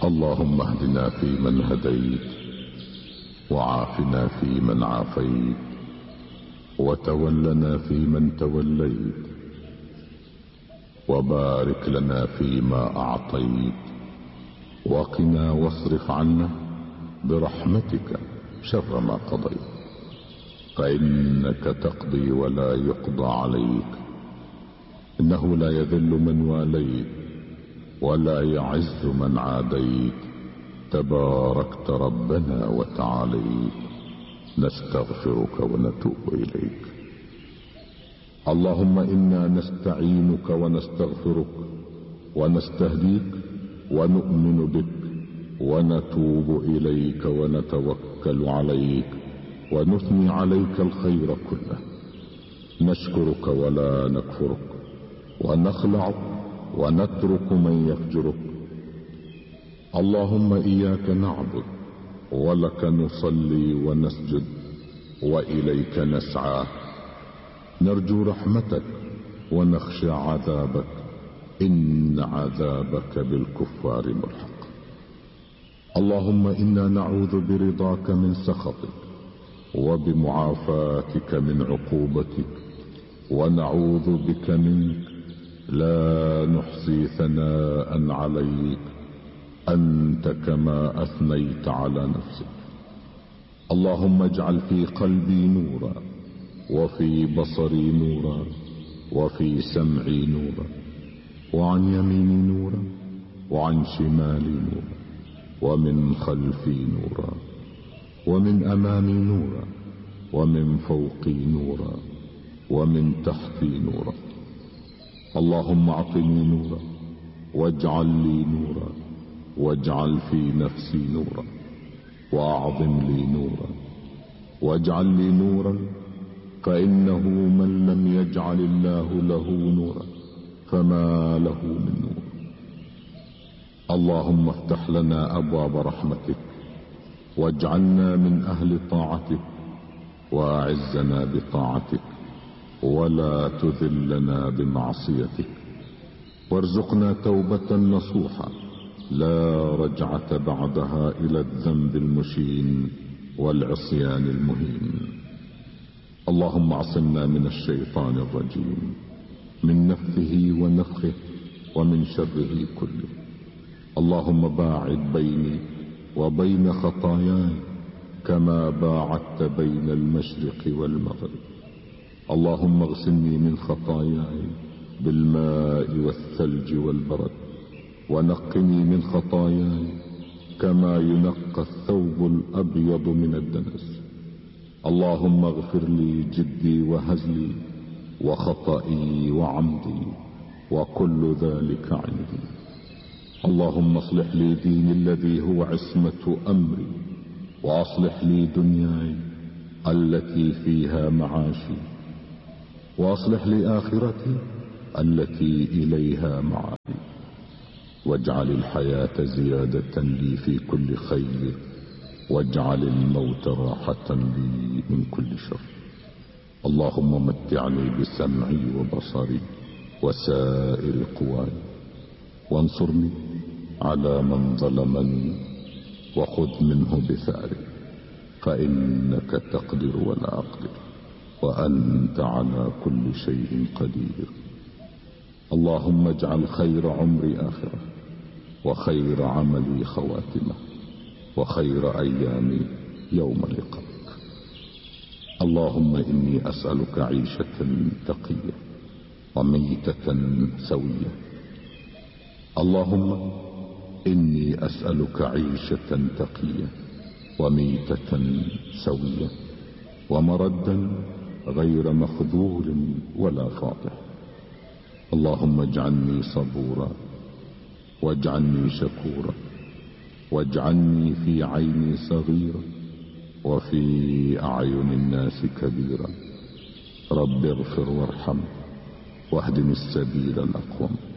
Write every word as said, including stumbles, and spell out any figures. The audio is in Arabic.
اللهم اهدنا فيمن هديت، وعافنا فيمن عافيت، وتولنا فيمن توليت، وبارك لنا فيما أعطيت، وقنا واصرف عنا برحمتك شر ما قضيت، فإنك تقضي ولا يقضى عليك، إنه لا يذل من واليت ولا يعز من عاديت، تباركت ربنا وتعاليت، نستغفرك ونتوب إليك. اللهم إنا نستعينك ونستغفرك ونستهديك ونؤمن بك ونتوب إليك ونتوكل عليك ونثني عليك الخير كله، نشكرك ولا نكفرك، ونخلعك ونترك من يفجرك. اللهم إياك نعبد ولك نصلي ونسجد وإليك نسعى، نرجو رحمتك ونخشى عذابك، إن عذابك بالكفار ملحق. اللهم إنا نعوذ برضاك من سخطك وبمعافاتك من عقوبتك، ونعوذ بك منك لا نحصي ثناء عليك أنت كما أثنيت على نفسك. اللهم اجعل في قلبي نورا، وفي بصري نورا، وفي سمعي نورا، وعن يميني نورا، وعن شمالي نورا، ومن خلفي نورا، ومن أمامي نورا، ومن فوقي نورا، ومن تحتي نورا. اللهم اعطني نورا، واجعل لي نورا، واجعل في نفسي نورا، واعظم لي نورا، واجعل لي نورا، فإنه من لم يجعل الله له نورا فما له من نور. اللهم افتح لنا أبواب رحمتك، واجعلنا من أهل طاعتك، واعزنا بطاعتك، ولا تذلنا بمعصيتك، وارزقنا توبة نصوحة لا رجعة بعدها إلى الذنب المشين والعصيان المهين. اللهم اعصمنا من الشيطان الرجيم، من نفثه ونفخه ومن شره كله. اللهم باعد بيني وبين خطاياي كما باعدت بين المشرق والمغرب. اللهم اغسلني من خطاياي بالماء والثلج والبرد، ونقني من خطاياي كما ينقى الثوب الأبيض من الدنس. اللهم اغفر لي جدي وهزلي وخطئي وعمدي، وكل ذلك عندي. اللهم اصلح لي ديني الذي هو عصمة أمري، وأصلح لي دنياي التي فيها معاشي، وأصلح لي آخرتي التي إليها معادي، واجعل الحياة زيادة لي في كل خير، واجعل الموت راحة لي من كل شر. اللهم متعني بسمعي وبصري وسائر قواي، وانصرني على من ظلمني، وخذ منه بثأري، فإنك تقدر ولا أقدر، وأنت على كل شيء قدير. اللهم اجعل خير عمري آخرة، وخير عملي خواتمة، وخير أيامي يوم لقائك. اللهم إني أسألك عيشة تقية وميتة سوية. اللهم إني أسألك عيشة تقية وميتة سوية، ومردا غير مخذول ولا فاضح. اللهم اجعلني صبورا، واجعلني شكورا، واجعلني في عيني صغيرا، وفي أعين الناس كبيرا. رب اغفر وارحم، واهدني السبيل الأقوم.